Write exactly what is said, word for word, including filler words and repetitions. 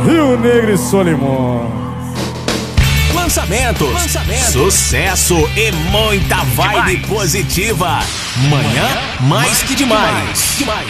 Rio Negro e Solimões. Lançamentos, Lançamentos, sucesso e muita vibe demais. Positiva. Manhã mais que demais. demais.